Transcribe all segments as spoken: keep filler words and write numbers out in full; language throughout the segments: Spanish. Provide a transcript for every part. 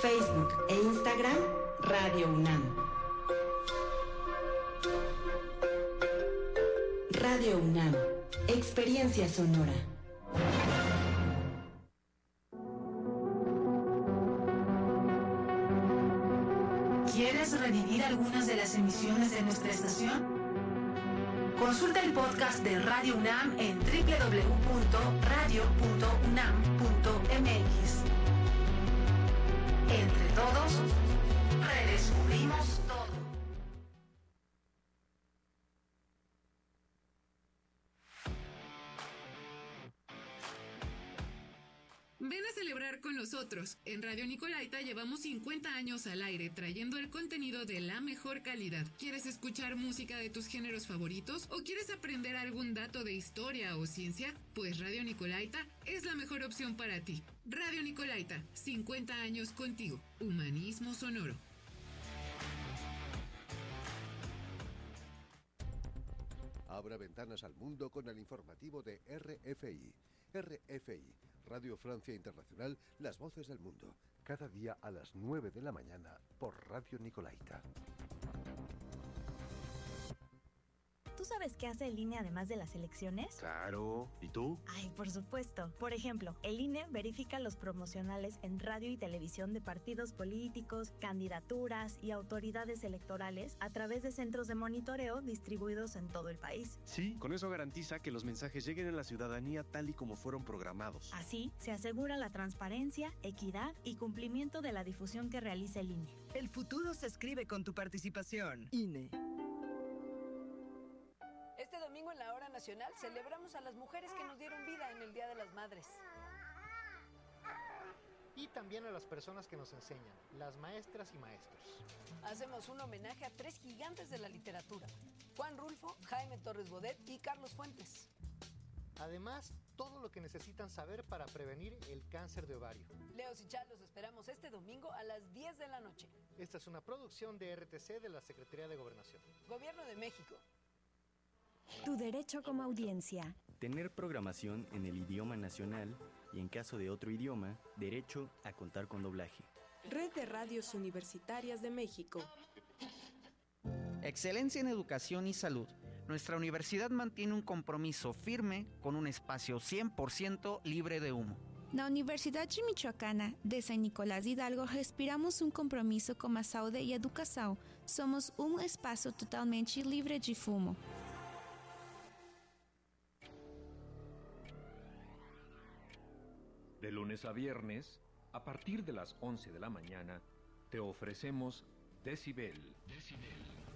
Facebook e Instagram, Radio UNAM. Radio UNAM, experiencia sonora. ¿Quieres revivir algunas de las emisiones de nuestra estación? Consulta el podcast de Radio UNAM en doble u doble u doble u punto radio punto unam punto m x. Entre todos, redescubrimos todo. Ven a celebrar con nosotros. En Radio Nicolaita llevamos cincuenta años al aire trayendo el contenido de la mejor calidad. ¿Quieres escuchar música de tus géneros favoritos o quieres aprender algún dato de historia o ciencia? Pues Radio Nicolaita es la mejor opción para ti. Radio Nicolaita, cincuenta años contigo. Humanismo sonoro. Abra ventanas al mundo con el informativo de R F I. R F I, Radio Francia Internacional, las voces del mundo. Cada día a las nueve de la mañana por Radio Nicolaita. ¿Tú sabes qué hace el I N E además de las elecciones? Claro. ¿Y tú? Ay, por supuesto. Por ejemplo, el I N E verifica los promocionales en radio y televisión de partidos políticos, candidaturas y autoridades electorales a través de centros de monitoreo distribuidos en todo el país. Sí, con eso garantiza que los mensajes lleguen a la ciudadanía tal y como fueron programados. Así, se asegura la transparencia, equidad y cumplimiento de la difusión que realiza el I N E. El futuro se escribe con tu participación. I N E. Este domingo en la Hora Nacional celebramos a las mujeres que nos dieron vida en el Día de las Madres. Y también a las personas que nos enseñan, las maestras y maestros. Hacemos un homenaje a tres gigantes de la literatura: Juan Rulfo, Jaime Torres Bodet y Carlos Fuentes. Además, todo lo que necesitan saber para prevenir el cáncer de ovario. Leos y Chal los esperamos este domingo a las diez de la noche. Esta es una producción de R T C de la Secretaría de Gobernación. Gobierno de México. Tu derecho como audiencia. Tener programación en el idioma nacional y, en caso de otro idioma, derecho a contar con doblaje. Red de Radios Universitarias de México. Excelencia en educación y salud. Nuestra universidad mantiene un compromiso firme con un espacio cien por ciento libre de humo. Na Universidade Michoacana de San Nicolás Hidalgo respiramos um compromisso com a saúde e educação. Somos um espaço totalmente livre de fumo. De lunes a viernes, a partir de las once de la mañana, te ofrecemos Decibel. Decibel.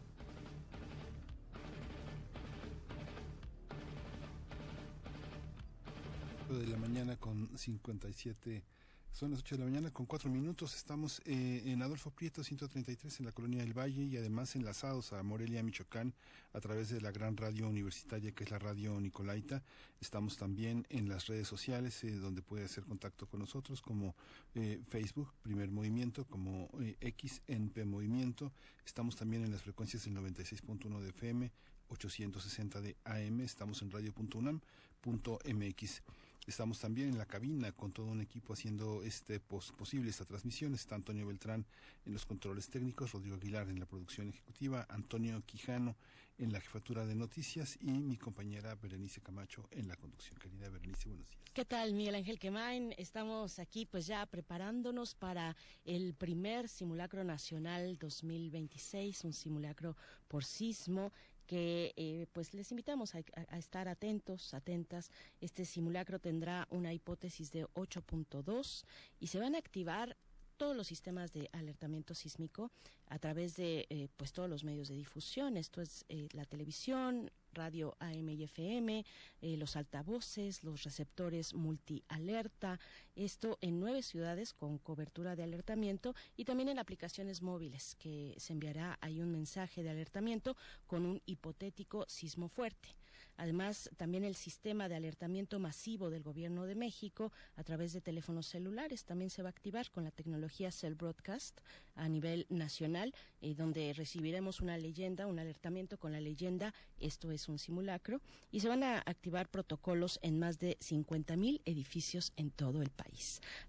De la mañana con cincuenta y siete, son las ocho de la mañana con cuatro minutos. Estamos eh, en Adolfo Prieto ciento treinta y tres en la Colonia del Valle y además enlazados a Morelia, Michoacán, a través de la gran radio universitaria que es la Radio Nicolaita. Estamos también en las redes sociales eh, donde puede hacer contacto con nosotros, como eh, Facebook, Primer Movimiento, como eh, X, N P Movimiento. Estamos también en las frecuencias del noventa y seis punto uno de F M, ochocientos sesenta de A M. Estamos en radio punto unam punto m x. Estamos también en la cabina con todo un equipo haciendo este pos posible esta transmisión. Está Antonio Beltrán en los controles técnicos, Rodrigo Aguilar en la producción ejecutiva, Antonio Quijano en la jefatura de noticias y mi compañera Berenice Camacho en la conducción. Querida Berenice, buenos días. ¿Qué tal, Miguel Ángel Quemain? Estamos aquí pues ya preparándonos para el primer simulacro nacional dos mil veintiséis, un simulacro por sismo que eh, pues les invitamos a, a, a estar atentos, atentas. Este simulacro tendrá una hipótesis de ocho punto dos y se van a activar todos los sistemas de alertamiento sísmico a través de eh, pues todos los medios de difusión. Esto es eh, la televisión, radio A M y F M, eh, los altavoces, los receptores multialerta, esto en nueve ciudades con cobertura de alertamiento y también en aplicaciones móviles que se enviará ahí un mensaje de alertamiento con un hipotético sismo fuerte. Además, también el sistema de alertamiento masivo del Gobierno de México a través de teléfonos celulares también se va a activar con la tecnología Cell Broadcast a nivel nacional, eh, donde recibiremos una leyenda, un alertamiento con la leyenda, esto es un simulacro, y se van a activar protocolos en más de cincuenta mil edificios en todo el país.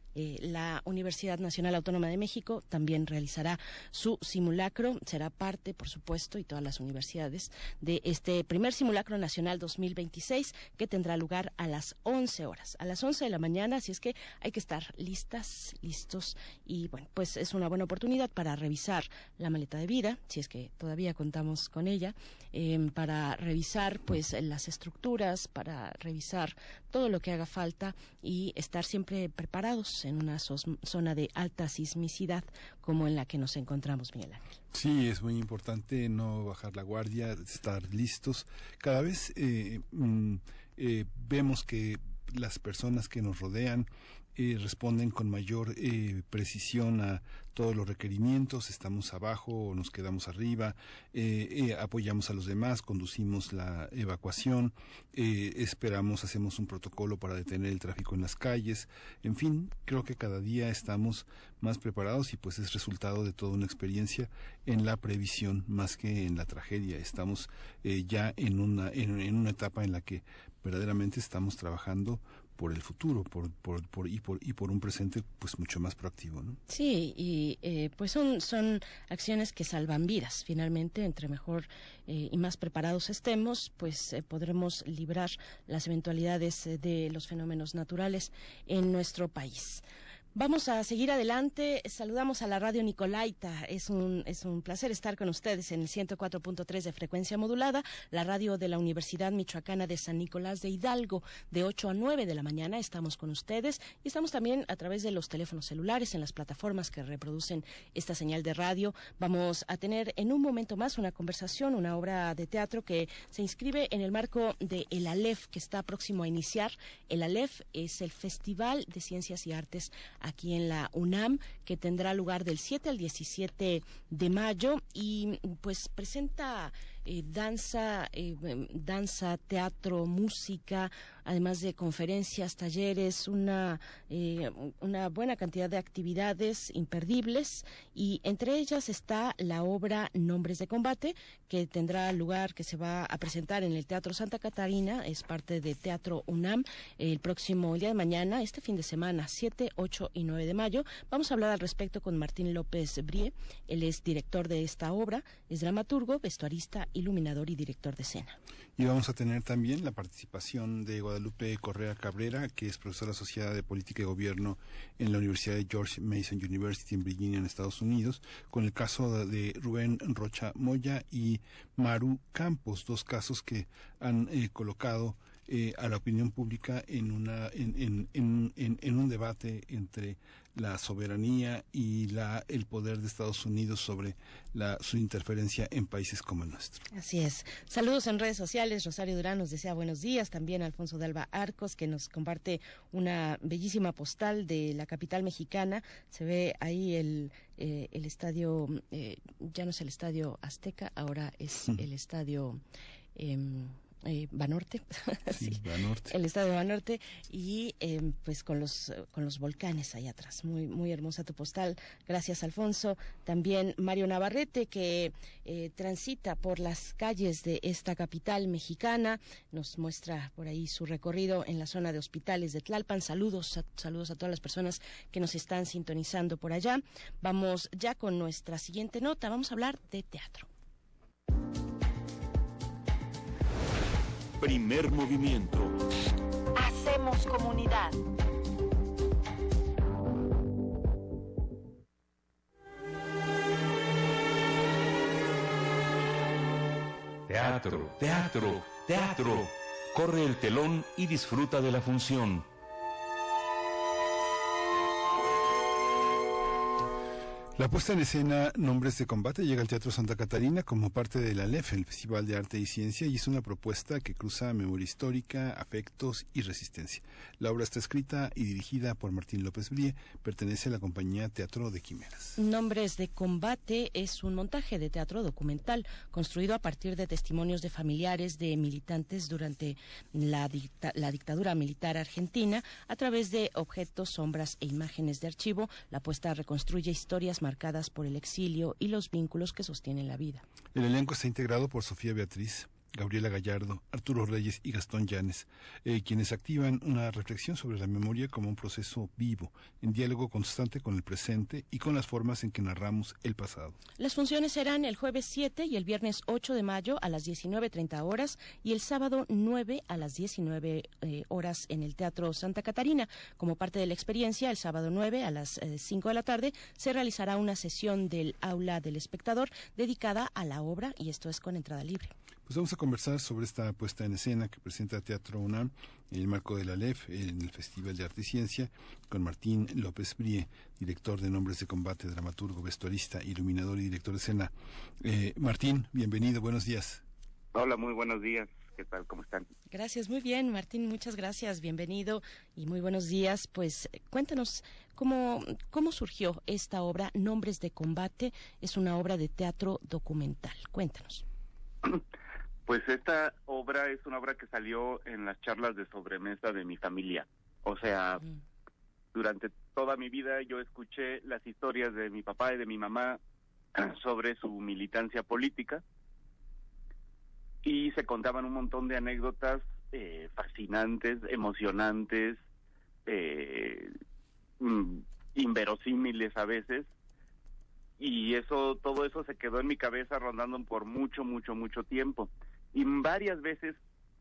Eh, la Universidad Nacional Autónoma de México también realizará su simulacro, será parte, por supuesto, y todas las universidades, de este primer simulacro nacional dos mil veintiséis, que tendrá lugar a las once horas, a las once de la mañana, así es que hay que estar listas, listos, y bueno, pues es una buena oportunidad para revisar la maleta de vida, si es que todavía contamos con ella, eh, para revisar pues las estructuras, para revisar todo lo que haga falta y estar siempre preparados en una zona de alta sismicidad como en la que nos encontramos, Miguel Ángel. Sí, es muy importante no bajar la guardia, estar listos. Cada vez eh, mm, eh, vemos que las personas que nos rodean Eh, responden con mayor eh, precisión a todos los requerimientos, estamos abajo o nos quedamos arriba, eh, eh, apoyamos a los demás, conducimos la evacuación, eh, esperamos, hacemos un protocolo para detener el tráfico en las calles, en fin, creo que cada día estamos más preparados y pues es resultado de toda una experiencia en la previsión más que en la tragedia. Estamos eh, ya en una, en, en una etapa en la que verdaderamente estamos trabajando por el futuro, por, por, por, y, por, y por un presente pues mucho más proactivo, ¿no? Sí, y eh, pues son, son acciones que salvan vidas. Finalmente, entre mejor eh, y más preparados estemos, pues eh, podremos librar las eventualidades eh, de los fenómenos naturales en nuestro país. Vamos a seguir adelante. Saludamos a la Radio Nicolaita. Es un, es un placer estar con ustedes en el ciento cuatro punto tres de frecuencia modulada, la radio de la Universidad Michoacana de San Nicolás de Hidalgo. De ocho a nueve de la mañana estamos con ustedes y estamos también a través de los teléfonos celulares en las plataformas que reproducen esta señal de radio. Vamos a tener en un momento más una conversación, una obra de teatro que se inscribe en el marco de El Aleph, que está próximo a iniciar. El Aleph es el Festival de Ciencias y Artes aquí en la UNAM, que tendrá lugar del siete al diecisiete de mayo y pues presenta eh, danza, eh, danza, teatro, música, además de conferencias, talleres, una, eh, una buena cantidad de actividades imperdibles, y entre ellas está la obra Nombres de Combate, que tendrá lugar, que se va a presentar en el Teatro Santa Catarina, es parte de Teatro UNAM, el próximo el día de mañana, este fin de semana, siete, ocho y nueve de mayo. Vamos a hablar al respecto con Martín López Brie, él es director de esta obra, es dramaturgo, vestuarista, iluminador y director de escena. Y vamos a tener también la participación de Guadalupe Correa Cabrera, que es profesora asociada de Política y Gobierno en la Universidad de George Mason University en Virginia, en Estados Unidos, con el caso de Rubén Rocha Moya y Maru Campos, dos casos que han eh, colocado eh, a la opinión pública en una en, en, en, en, en un debate entre la soberanía y la el poder de Estados Unidos sobre la su interferencia en países como el nuestro. Así es. Saludos en redes sociales. Rosario Durán nos desea buenos días. También Alfonso de Alba Arcos, que nos comparte una bellísima postal de la capital mexicana. Se ve ahí el eh, el estadio, eh, ya no es el estadio Azteca, ahora es el estadio eh, Eh, Banorte, sí, sí, Banorte. El estadio Banorte, y eh, pues con los con los volcanes ahí atrás. Muy muy hermosa tu postal, gracias Alfonso. También Mario Navarrete, que eh, transita por las calles de esta capital mexicana, nos muestra por ahí su recorrido en la zona de hospitales de Tlalpan. Saludos a, saludos a todas las personas que nos están sintonizando por allá. Vamos ya con nuestra siguiente nota, vamos a hablar de teatro. Primer movimiento. Hacemos comunidad. Teatro, teatro, teatro. Corre el telón y disfruta de la función. La puesta en escena Nombres de Combate llega al Teatro Santa Catarina como parte del Aleph, el Festival de Arte y Ciencia, y es una propuesta que cruza memoria histórica, afectos y resistencia. La obra está escrita y dirigida por Martín López Brie, pertenece a la compañía Teatro de Quimeras. Nombres de Combate es un montaje de teatro documental construido a partir de testimonios de familiares de militantes durante la, dicta- la dictadura militar argentina. A través de objetos, sombras e imágenes de archivo, la puesta reconstruye historias marcadas por el exilio y los vínculos que sostienen la vida. El elenco está integrado por Sofía Beatriz Gabriela Gallardo, Arturo Reyes y Gastón Llanes, eh, quienes activan una reflexión sobre la memoria como un proceso vivo, en diálogo constante con el presente y con las formas en que narramos el pasado. Las funciones serán el jueves siete y el viernes ocho de mayo a las diecinueve treinta horas y el sábado nueve a las diecinueve eh, horas en el Teatro Santa Catarina. Como parte de la experiencia, el sábado nueve a las eh, cinco de la tarde se realizará una sesión del Aula del Espectador dedicada a la obra, y esto es con entrada libre. Pues vamos a conversar sobre esta puesta en escena que presenta Teatro UNAM en el marco de la L E F, en el Festival de Arte y Ciencia, con Martín López Brie, director de Nombres de Combate, dramaturgo, vestuarista, iluminador y director de escena. Eh, Martín, bienvenido, buenos días. Hola, muy buenos días. ¿Qué tal? ¿Cómo están? Gracias, muy bien, Martín, muchas gracias, bienvenido y muy buenos días. Pues cuéntanos cómo, cómo surgió esta obra, Nombres de Combate. Es una obra de teatro documental. Cuéntanos. Pues esta obra es una obra que salió en las charlas de sobremesa de mi familia. O sea, mm. durante toda mi vida yo escuché las historias de mi papá y de mi mamá sobre su militancia política y se contaban un montón de anécdotas eh, fascinantes, emocionantes, eh, mm, inverosímiles a veces. Y eso, todo eso se quedó en mi cabeza rondando por mucho, mucho, mucho tiempo. Y varias veces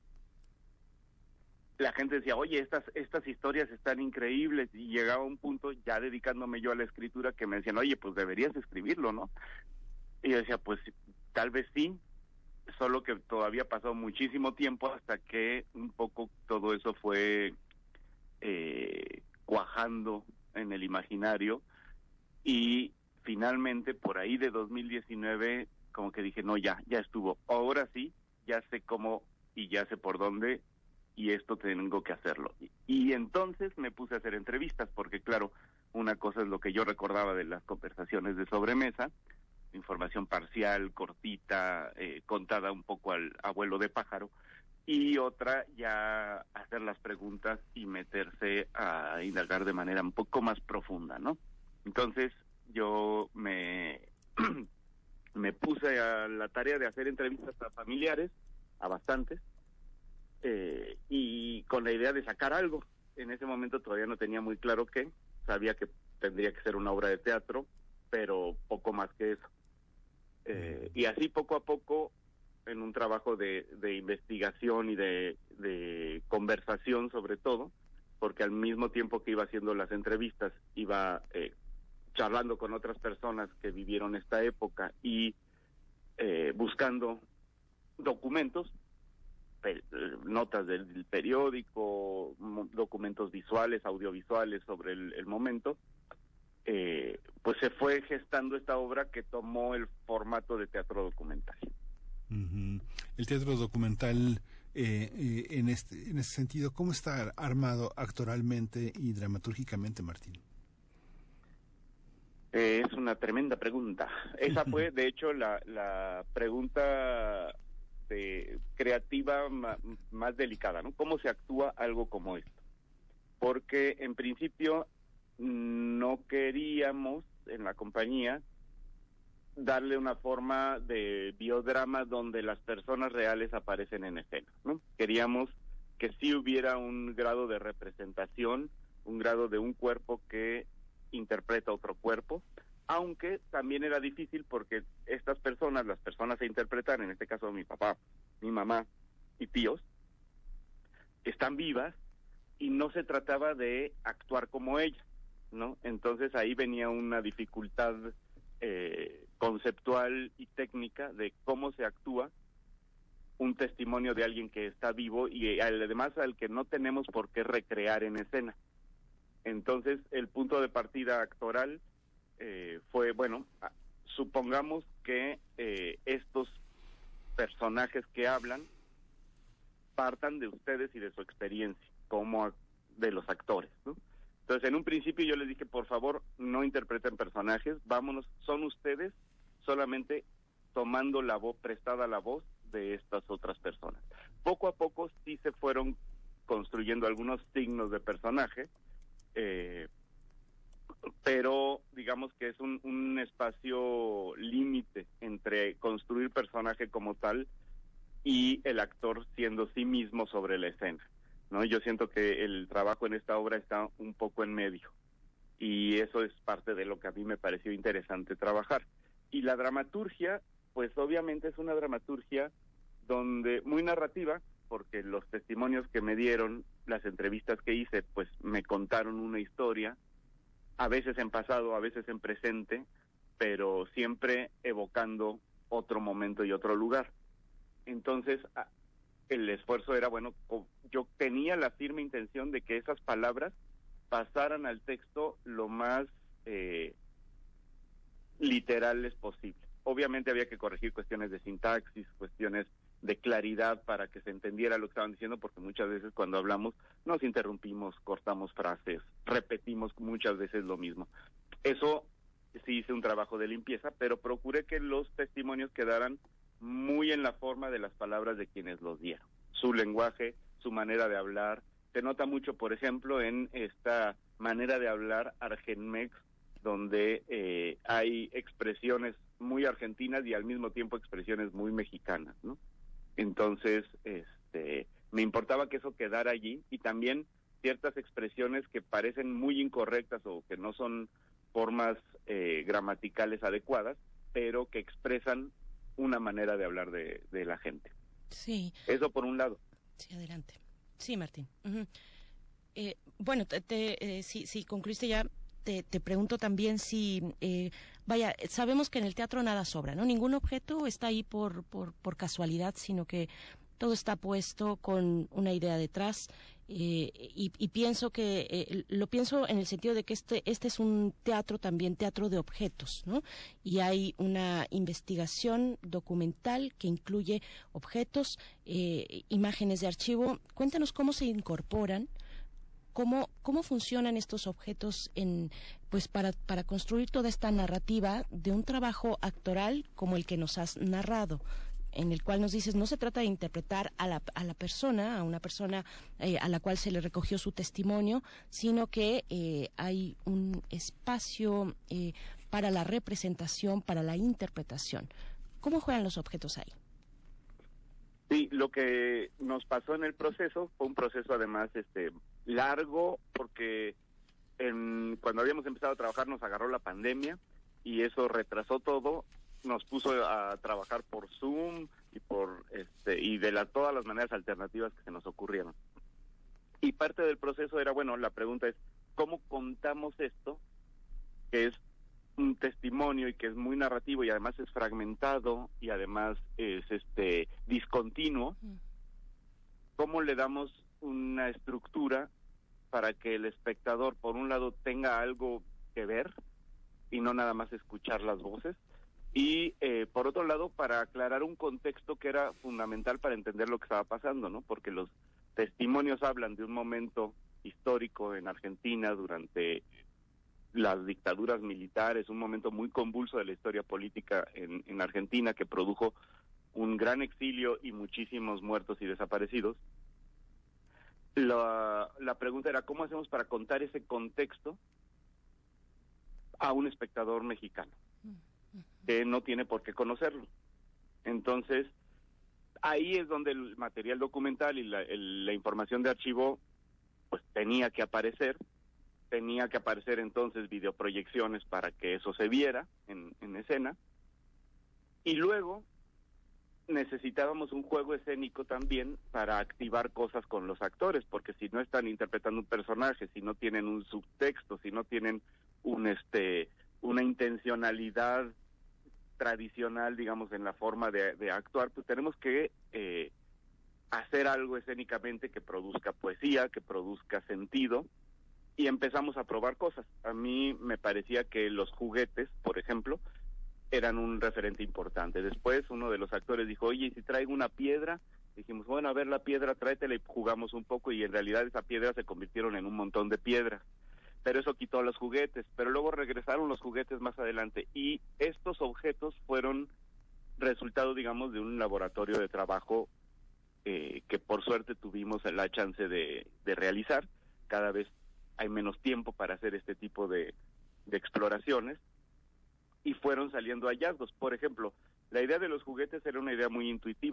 la gente decía, oye, estas estas historias están increíbles, y llegaba un punto, ya dedicándome yo a la escritura, que me decían, oye, pues deberías escribirlo, ¿no? Y yo decía, pues tal vez sí, solo que todavía pasó muchísimo tiempo hasta que un poco todo eso fue eh, cuajando en el imaginario, y finalmente por ahí de dos mil diecinueve como que dije, no, ya, ya estuvo, ahora sí, ya sé cómo y ya sé por dónde, y esto tengo que hacerlo. Y, y entonces me puse a hacer entrevistas, porque claro, una cosa es lo que yo recordaba de las conversaciones de sobremesa, información parcial, cortita, eh, contada un poco al abuelo de pájaro, y otra ya hacer las preguntas y meterse a indagar de manera un poco más profunda, ¿no? Entonces yo me... me puse a la tarea de hacer entrevistas a familiares, a bastantes, eh, y con la idea de sacar algo. En ese momento todavía no tenía muy claro qué, sabía que tendría que ser una obra de teatro, pero poco más que eso. Eh, y así poco a poco, en un trabajo de, de investigación y de, de conversación sobre todo, porque al mismo tiempo que iba haciendo las entrevistas, iba... Eh, charlando con otras personas que vivieron esta época y eh, buscando documentos, pe- notas del periódico, documentos visuales, audiovisuales sobre el, el momento, eh, pues se fue gestando esta obra que tomó el formato de teatro documental. Uh-huh. El teatro documental, eh, eh, en este en ese sentido, ¿cómo está armado actoralmente y dramatúrgicamente, Martín? Eh, es una tremenda pregunta. Esa fue, de hecho, la, la pregunta de creativa ma, más delicada, ¿no? ¿Cómo se actúa algo como esto? Porque, en principio, no queríamos, en la compañía, darle una forma de biodrama donde las personas reales aparecen en escena, ¿no? Queríamos que sí hubiera un grado de representación, un grado de un cuerpo que interpreta otro cuerpo, aunque también era difícil porque estas personas, las personas a interpretar, en este caso mi papá, mi mamá y tíos, están vivas y no se trataba de actuar como ellas, ¿no? Entonces ahí venía una dificultad eh, conceptual y técnica de cómo se actúa un testimonio de alguien que está vivo y además al que no tenemos por qué recrear en escena. Entonces, el punto de partida actoral eh, fue, bueno, supongamos que eh, estos personajes que hablan partan de ustedes y de su experiencia, como de los actores, ¿no? Entonces, en un principio yo les dije, por favor, no interpreten personajes, vámonos, son ustedes solamente tomando la voz, prestada la voz de estas otras personas. Poco a poco sí se fueron construyendo algunos signos de personaje, Eh, pero digamos que es un, un espacio límite entre construir personaje como tal y el actor siendo sí mismo sobre la escena, ¿no? Yo siento que el trabajo en esta obra está un poco en medio, y eso es parte de lo que a mí me pareció interesante trabajar. Y la dramaturgia, pues obviamente es una dramaturgia donde muy narrativa, porque los testimonios que me dieron, las entrevistas que hice, pues me contaron una historia, a veces en pasado, a veces en presente, pero siempre evocando otro momento y otro lugar. Entonces, el esfuerzo era, bueno, yo tenía la firme intención de que esas palabras pasaran al texto lo más eh, literales posible. Obviamente había que corregir cuestiones de sintaxis, cuestiones de claridad para que se entendiera lo que estaban diciendo, porque muchas veces cuando hablamos nos interrumpimos, cortamos frases, repetimos muchas veces lo mismo. Eso sí hice un trabajo de limpieza, pero procuré que los testimonios quedaran muy en la forma de las palabras de quienes los dieron. Su lenguaje, su manera de hablar, se nota mucho, por ejemplo, en esta manera de hablar argenmex, donde eh, hay expresiones muy argentinas y al mismo tiempo expresiones muy mexicanas, ¿no? Entonces, este, me importaba que eso quedara allí, y también ciertas expresiones que parecen muy incorrectas o que no son formas eh, gramaticales adecuadas, pero que expresan una manera de hablar de, de la gente. Sí. Eso por un lado. Sí, adelante. Sí, Martín. Uh-huh. eh, bueno, te, te, eh, si, si concluiste ya, te, te pregunto también si, eh, vaya, sabemos que en el teatro nada sobra, ¿no? Ningún objeto está ahí por, por, por casualidad, sino que todo está puesto con una idea detrás. Eh, y, y pienso que, eh, lo pienso en el sentido de que este, este es un teatro también, teatro de objetos, ¿no? Y hay una investigación documental que incluye objetos, eh, imágenes de archivo. Cuéntanos cómo se incorporan, cómo, cómo funcionan estos objetos en, pues para, para construir toda esta narrativa de un trabajo actoral como el que nos has narrado, en el cual nos dices, no se trata de interpretar a la, a la persona, a una persona eh, a la cual se le recogió su testimonio, sino que eh, hay un espacio eh, para la representación, para la interpretación. ¿Cómo juegan los objetos ahí? Sí, lo que nos pasó en el proceso fue un proceso además este largo, porque en, cuando habíamos empezado a trabajar nos agarró la pandemia y eso retrasó todo. Nos puso a trabajar por Zoom y por este y de la, todas las maneras alternativas que se nos ocurrieron. Y parte del proceso era, bueno, la pregunta es, ¿cómo contamos esto? Que es un testimonio y que es muy narrativo y además es fragmentado y además es este discontinuo. ¿Cómo le damos una estructura para que el espectador, por un lado, tenga algo que ver y no nada más escuchar las voces? Y eh, por otro lado, para aclarar un contexto que era fundamental para entender lo que estaba pasando, ¿no? Porque los testimonios hablan de un momento histórico en Argentina durante las dictaduras militares, un momento muy convulso de la historia política en, en Argentina que produjo un gran exilio y muchísimos muertos y desaparecidos. La, la pregunta era, ¿cómo hacemos para contar ese contexto a un espectador mexicano que no tiene por qué conocerlo? Entonces, ahí es donde el material documental y la, el, la información de archivo pues tenía que aparecer, tenía que aparecer entonces videoproyecciones para que eso se viera en, en escena, y luego necesitábamos un juego escénico también para activar cosas con los actores, porque si no están interpretando un personaje, si no tienen un subtexto, si no tienen un este una intencionalidad tradicional, digamos, en la forma de, de actuar, pues tenemos que eh, hacer algo escénicamente que produzca poesía, que produzca sentido, y empezamos a probar cosas. A mí me parecía que los juguetes, por ejemplo, eran un referente importante. Después uno de los actores dijo, oye, ¿y si traigo una piedra? Dijimos, bueno, a ver la piedra, tráetela, y jugamos un poco, y en realidad esa piedra se convirtieron en un montón de piedras. Pero eso quitó los juguetes, pero luego regresaron los juguetes más adelante, y estos objetos fueron resultado, digamos, de un laboratorio de trabajo eh, que por suerte tuvimos la chance de, de realizar. Cada vez hay menos tiempo para hacer este tipo de, de exploraciones, y fueron saliendo hallazgos. Por ejemplo, la idea de los juguetes era una idea muy intuitiva.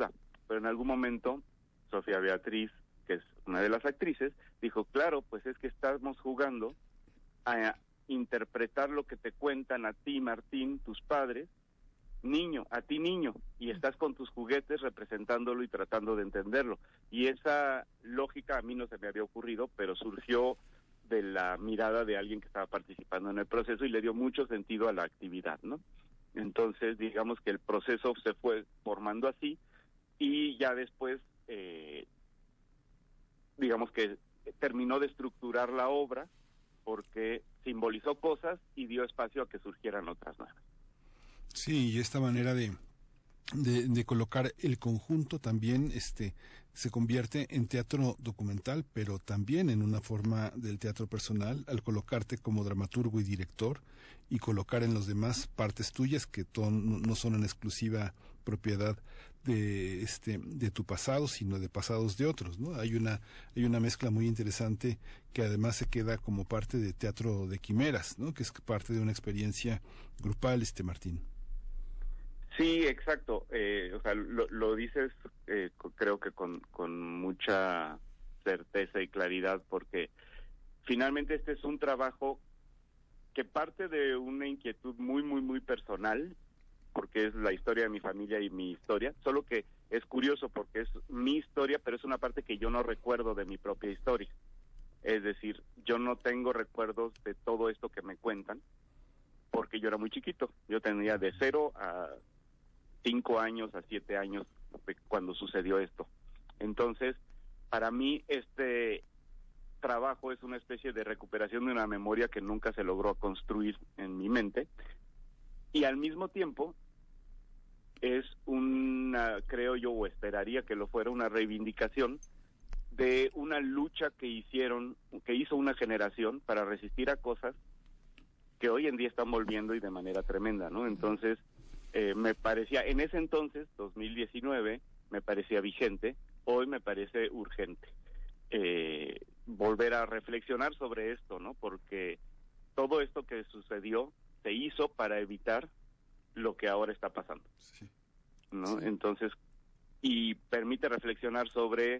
pero en algún momento Sofía Beatriz, que es una de las actrices, dijo, claro, pues es que estamos jugando a interpretar lo que te cuentan a ti, Martín, tus padres, niño, a ti niño, y estás con tus juguetes representándolo y tratando de entenderlo. Y esa lógica a mí no se me había ocurrido, pero surgió de la mirada de alguien que estaba participando en el proceso y le dio mucho sentido a la actividad, ¿no? Entonces, digamos que el proceso se fue formando así, y ya después, eh, digamos que terminó de estructurar la obra, porque simbolizó cosas y dio espacio a que surgieran otras nuevas. Sí, y esta manera de, de, de colocar el conjunto también este se convierte en teatro documental, pero también en una forma del teatro personal, al colocarte como dramaturgo y director y colocar en los demás partes tuyas que to, no son en exclusiva propiedad de este de tu pasado, sino de pasados de otros, ¿no? Hay una hay una mezcla muy interesante que además se queda como parte de teatro de quimeras, ¿no? Que es parte de una experiencia grupal, este Martín. Sí, exacto. Eh, o sea, lo, lo dices, eh, creo que con, con mucha certeza y claridad, porque finalmente este es un trabajo que parte de una inquietud muy, muy, muy personal, porque es la historia de mi familia y mi historia, solo que es curioso porque es mi historia, pero es una parte que yo no recuerdo de mi propia historia. Es decir, yo no tengo recuerdos de todo esto que me cuentan, porque yo era muy chiquito. Yo tenía de cero a cinco años, a siete años, cuando sucedió esto. Entonces, para mí, este trabajo es una especie de recuperación de una memoria que nunca se logró construir en mi mente, y al mismo tiempo es una, creo yo, o esperaría que lo fuera, una reivindicación de una lucha que hicieron, que hizo una generación para resistir a cosas que hoy en día están volviendo y de manera tremenda, ¿no? Entonces, eh, me parecía, en ese entonces, dos mil diecinueve, me parecía vigente, hoy me parece urgente eh, volver a reflexionar sobre esto, ¿no? Porque todo esto que sucedió se hizo para evitar lo que ahora está pasando, sí. ¿no? Sí. Entonces, y permite reflexionar sobre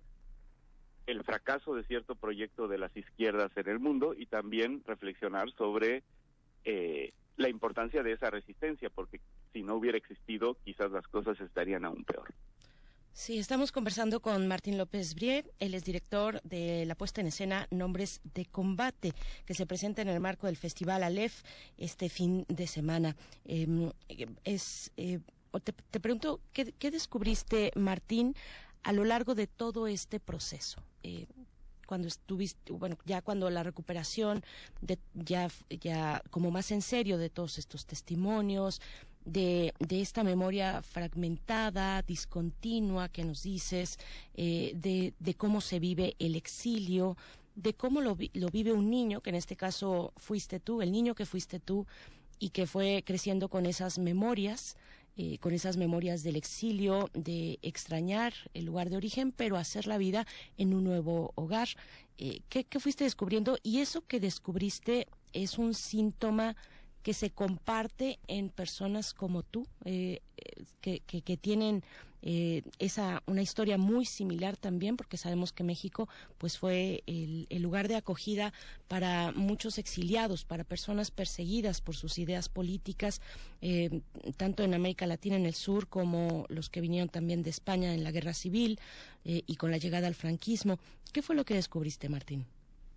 el fracaso de cierto proyecto de las izquierdas en el mundo, y también reflexionar sobre eh, la importancia de esa resistencia, porque si no hubiera existido, quizás las cosas estarían aún peor. Sí, estamos conversando con Martín López Brie. Él es director de la puesta en escena Nombres de Combate, que se presenta en el marco del Festival Aleph este fin de semana. Eh, es, eh, te, te pregunto, ¿qué, ¿qué descubriste, Martín, a lo largo de todo este proceso? Eh, cuando estuviste, bueno, ya cuando la recuperación, de, ya, ya como más en serio de todos estos testimonios, de, de esta memoria fragmentada, discontinua que nos dices, eh, de, de cómo se vive el exilio, de cómo lo, lo vive un niño, que en este caso fuiste tú, el niño que fuiste tú, y que fue creciendo con esas memorias, eh, con esas memorias del exilio, de extrañar el lugar de origen, pero hacer la vida en un nuevo hogar. Eh, ¿qué, ¿Qué fuiste descubriendo? Y eso que descubriste es un síntoma que se comparte en personas como tú, eh, que, que, que tienen eh, esa una historia muy similar también, porque sabemos que México pues fue el, el lugar de acogida para muchos exiliados, para personas perseguidas por sus ideas políticas, eh, tanto en América Latina, en el sur, como los que vinieron también de España en la Guerra Civil eh, y con la llegada al franquismo. ¿Qué fue lo que descubriste, Martín?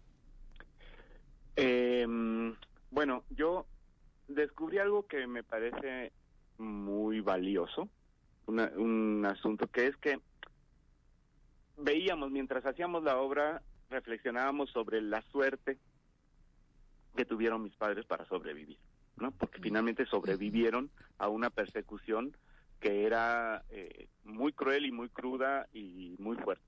Eh, bueno, yo descubrí algo que me parece muy valioso, una, un asunto que es que veíamos, mientras hacíamos la obra, reflexionábamos sobre la suerte que tuvieron mis padres para sobrevivir, ¿no? Porque finalmente sobrevivieron a una persecución que era eh, muy cruel y muy cruda y muy fuerte.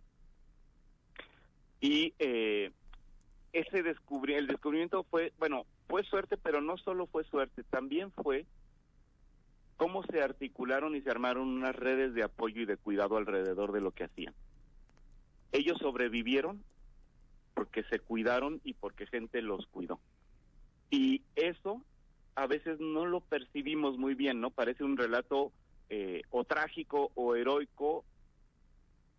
Y eh, ese descubri el descubrimiento fue, bueno, fue suerte, pero no solo fue suerte, también fue cómo se articularon y se armaron unas redes de apoyo y de cuidado alrededor de lo que hacían. Ellos sobrevivieron porque se cuidaron y porque gente los cuidó. Y eso a veces no lo percibimos muy bien, ¿no? Parece un relato eh, o trágico o heroico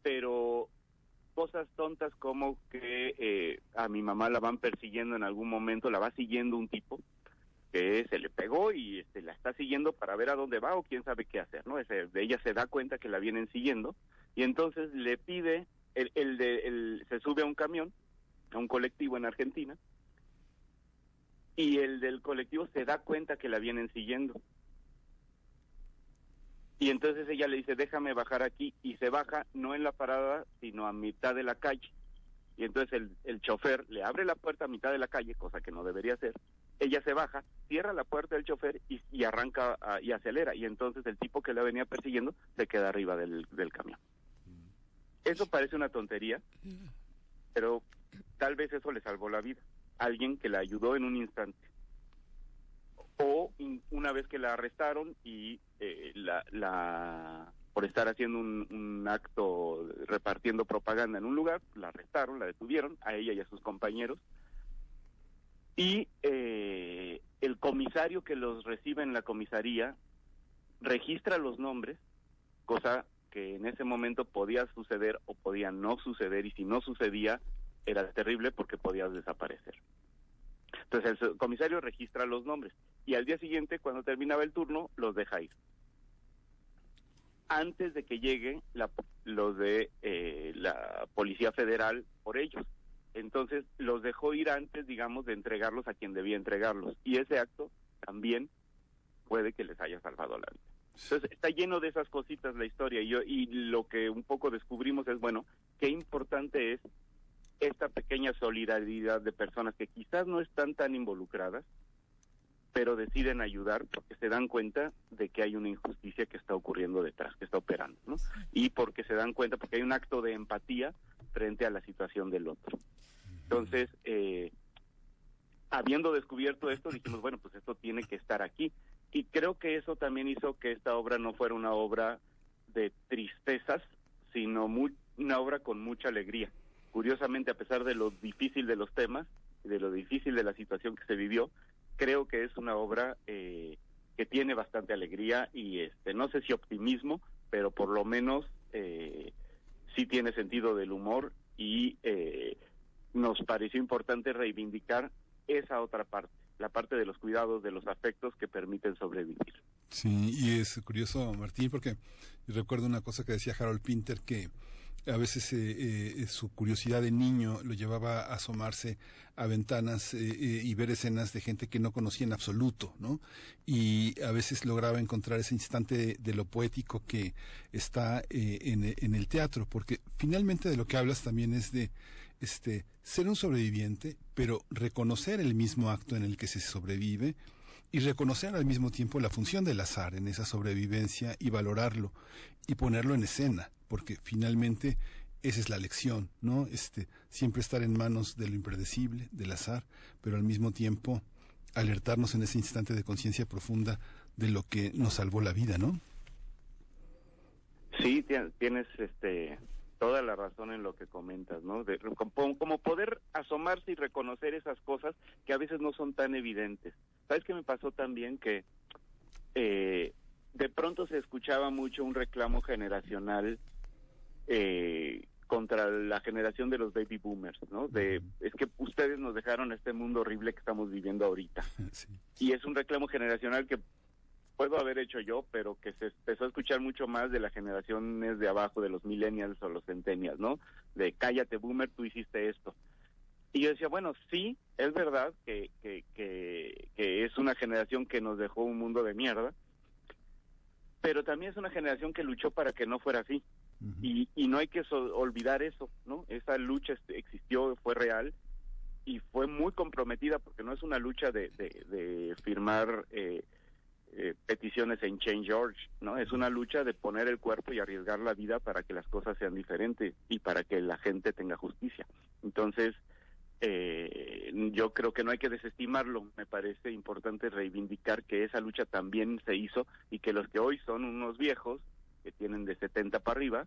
pero cosas tontas como que eh, a mi mamá la van persiguiendo en algún momento, la va siguiendo un tipo que se le pegó y este, la está siguiendo para ver a dónde va o quién sabe qué hacer, ¿no? Ese, ella se da cuenta que la vienen siguiendo y entonces le pide, el, el de, el, se sube a un camión, a un colectivo en Argentina, y el del colectivo se da cuenta que la vienen siguiendo. Y entonces ella le dice, déjame bajar aquí, y se baja no en la parada, sino a mitad de la calle. Y entonces el, el chofer le abre la puerta a mitad de la calle, cosa que no debería hacer. Ella se baja, cierra la puerta del chofer y, y arranca a, y acelera. Y entonces el tipo que la venía persiguiendo se queda arriba del, del camión. Eso parece una tontería, pero tal vez eso le salvó la vida. Alguien que la ayudó en un instante. O in, una vez que la arrestaron y eh, la, la por estar haciendo un, un acto repartiendo propaganda en un lugar, la arrestaron, la detuvieron, a ella y a sus compañeros, y eh, el comisario que los recibe en la comisaría registra los nombres, cosa que en ese momento podía suceder o podía no suceder, y si no sucedía era terrible porque podías desaparecer. Entonces el comisario registra los nombres y al día siguiente, cuando terminaba el turno, los deja ir. Antes de que llegue la, los de eh, la Policía Federal por ellos. Entonces los dejó ir antes, digamos, de entregarlos a quien debía entregarlos. Y ese acto también puede que les haya salvado la vida. Entonces está lleno de esas cositas la historia. Y, yo, y lo que un poco descubrimos es, bueno, qué importante es esta pequeña solidaridad de personas que quizás no están tan involucradas, pero deciden ayudar porque se dan cuenta de que hay una injusticia que está ocurriendo detrás, que está operando, ¿no? Y porque se dan cuenta, porque hay un acto de empatía frente a la situación del otro. Entonces, eh, habiendo descubierto esto, dijimos, bueno, pues esto tiene que estar aquí. Y creo que eso también hizo que esta obra no fuera una obra de tristezas, sino muy, una obra con mucha alegría. Curiosamente, a pesar de lo difícil de los temas, de lo difícil de la situación que se vivió, creo que es una obra eh, que tiene bastante alegría y este no sé si optimismo, pero por lo menos eh, sí tiene sentido del humor y eh, nos pareció importante reivindicar esa otra parte, la parte de los cuidados, de los afectos que permiten sobrevivir. Sí, y es curioso, Martín, porque recuerdo una cosa que decía Harold Pinter, que a veces eh, eh, su curiosidad de niño lo llevaba a asomarse a ventanas eh, eh, y ver escenas de gente que no conocía en absoluto, ¿no? Y a veces lograba encontrar ese instante de, de lo poético que está eh, en, en el teatro, porque finalmente de lo que hablas también es de este ser un sobreviviente, pero reconocer el mismo acto en el que se sobrevive y reconocer al mismo tiempo la función del azar en esa sobrevivencia y valorarlo y ponerlo en escena, porque finalmente esa es la lección, ¿no? Este, siempre estar en manos de lo impredecible, del azar, pero al mismo tiempo alertarnos en ese instante de conciencia profunda de lo que nos salvó la vida, ¿no? Sí, tienes este toda la razón en lo que comentas, ¿no? De, como, como poder asomarse y reconocer esas cosas que a veces no son tan evidentes. ¿Sabes qué me pasó también? Que eh, de pronto se escuchaba mucho un reclamo generacional eh, contra la generación de los baby boomers, ¿no? De, es que ustedes nos dejaron este mundo horrible que estamos viviendo ahorita. Sí. Y es un reclamo generacional que puedo haber hecho yo, pero que se empezó a escuchar mucho más de las generaciones de abajo, de los millennials o los centennials, ¿no? De cállate boomer, tú hiciste esto. Y yo decía, bueno, sí, es verdad que, que, que, que es una generación que nos dejó un mundo de mierda, pero también es una generación que luchó para que no fuera así. Uh-huh. Y, y no hay que so- olvidar eso, ¿no? Esa lucha existió, fue real y fue muy comprometida porque no es una lucha de, de, de firmar eh, eh, peticiones en Change punto org, ¿no? Es una lucha de poner el cuerpo y arriesgar la vida para que las cosas sean diferentes y para que la gente tenga justicia. Entonces, eh, yo creo que no hay que desestimarlo. Me parece importante reivindicar que esa lucha también se hizo y que los que hoy son unos viejos que tienen de setenta para arriba,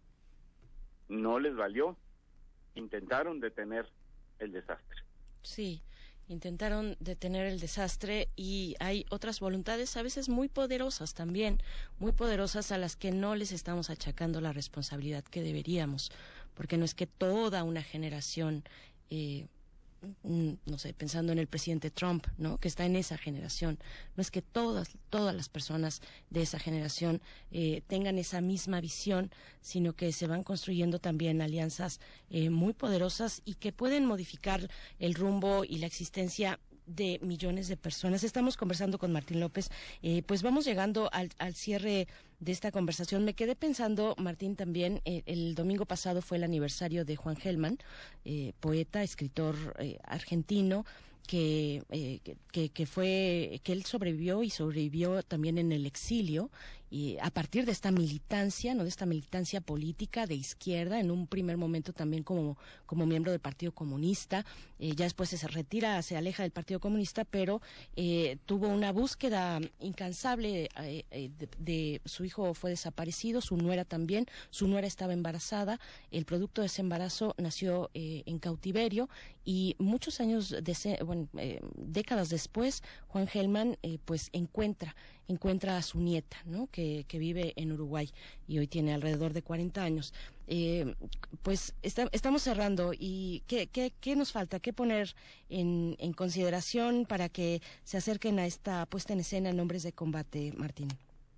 no les valió. Intentaron detener el desastre. Sí, intentaron detener el desastre y hay otras voluntades a veces muy poderosas también, muy poderosas a las que no les estamos achacando la responsabilidad que deberíamos, porque no es que toda una generación eh, no sé, pensando en el presidente Trump, ¿no?, que está en esa generación, no es que todas todas las personas de esa generación eh, tengan esa misma visión, sino que se van construyendo también alianzas eh, muy poderosas y que pueden modificar el rumbo y la existencia de millones de personas. Estamos conversando con Martín López, eh, pues vamos llegando al, al cierre de esta conversación. Me quedé pensando, Martín, también, eh, el domingo pasado fue el aniversario de Juan Gelman, eh, poeta, escritor eh, argentino, que, eh, que, que fue, que él sobrevivió y sobrevivió también en el exilio, y a partir de esta militancia, no de esta militancia política de izquierda, en un primer momento también como, como miembro del Partido Comunista, eh, ya después se retira, se aleja del Partido Comunista, pero eh, tuvo una búsqueda incansable eh, eh, de, de su hijo fue desaparecido, su nuera también, su nuera estaba embarazada, el producto de ese embarazo nació eh, en cautiverio, y muchos años, de, bueno, eh, décadas después, Juan Gelman eh, pues encuentra encuentra a su nieta, ¿no?, que, que vive en Uruguay y hoy tiene alrededor de cuarenta años. Eh, pues está, estamos cerrando, y ¿qué, qué, qué nos falta? ¿Qué poner en, en consideración para que se acerquen a esta puesta en escena Nombres de Combate, Martín?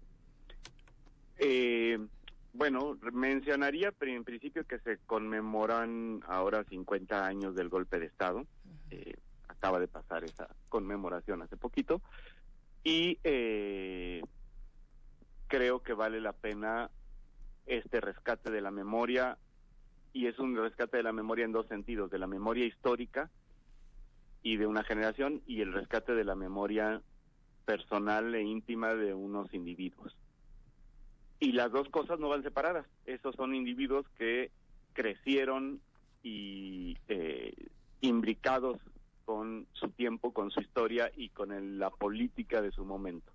Eh, bueno, mencionaría en principio que se conmemoran ahora cincuenta años del golpe de Estado. Eh, acaba de pasar esa conmemoración hace poquito. Y eh, creo que vale la pena este rescate de la memoria, y es un rescate de la memoria en dos sentidos: de la memoria histórica y de una generación, y el rescate de la memoria personal e íntima de unos individuos. Y las dos cosas no van separadas. Esos son individuos que crecieron y eh, imbricados con su tiempo, con su historia y con el, la política de su momento.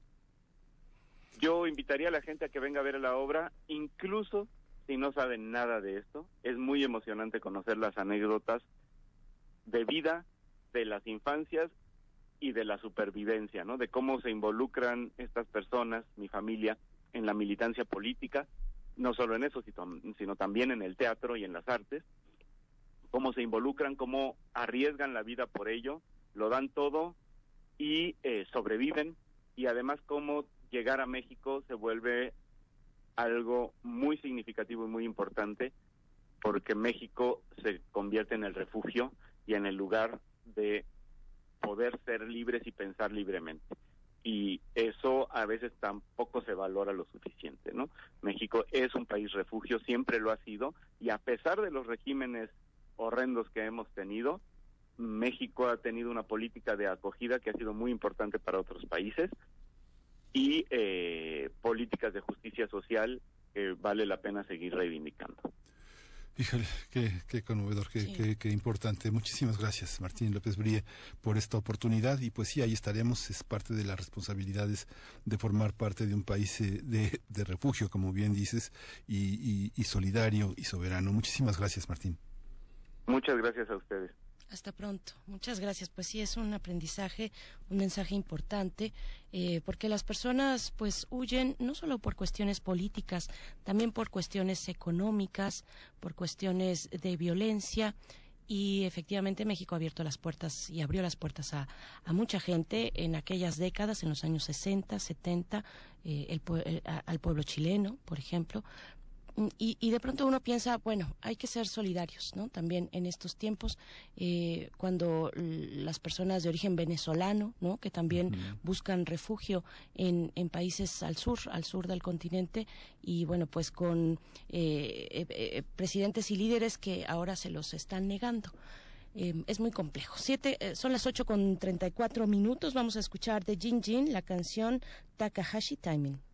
Yo invitaría a la gente a que venga a ver la obra, incluso si no saben nada de esto. Es muy emocionante conocer las anécdotas de vida, de las infancias y de la supervivencia, ¿no?, de cómo se involucran estas personas, mi familia, en la militancia política, no solo en eso, sino también en el teatro y en las artes, cómo se involucran, cómo arriesgan la vida por ello, lo dan todo y eh, sobreviven, y además cómo llegar a México se vuelve algo muy significativo y muy importante, porque México se convierte en el refugio y en el lugar de poder ser libres y pensar libremente. Y eso a veces tampoco se valora lo suficiente, ¿no? México es un país refugio, siempre lo ha sido, y a pesar de los regímenes horrendos que hemos tenido, México ha tenido una política de acogida que ha sido muy importante para otros países, y eh, políticas de justicia social que vale la pena seguir reivindicando. Híjole, qué, qué conmovedor, qué, sí. qué, qué importante. Muchísimas gracias, Martín López Brie, por esta oportunidad. Y pues sí, ahí estaremos. Es parte de las responsabilidades de formar parte de un país eh, de, de refugio, como bien dices, y, y, y solidario y soberano. Muchísimas gracias, Martín. Muchas gracias a ustedes. Hasta pronto. Muchas gracias. Pues sí, es un aprendizaje, un mensaje importante, eh, porque las personas pues huyen no solo por cuestiones políticas, también por cuestiones económicas, por cuestiones de violencia. Y efectivamente México ha abierto las puertas y abrió las puertas a, a mucha gente en aquellas décadas, en los años sesenta, setenta, eh, el, el, a, al pueblo chileno, por ejemplo. Y, y de pronto uno piensa, bueno, hay que ser solidarios, ¿no? También en estos tiempos, eh, cuando las personas de origen venezolano, ¿no?, que también uh-huh. buscan refugio en, en países al sur, al sur del continente, y bueno, pues con eh, eh, eh, presidentes y líderes que ahora se los están negando. Eh, es muy complejo. Siete, eh, son las ocho con treinta y cuatro minutos. Vamos a escuchar de Jin Jin la canción Takahashi Timing.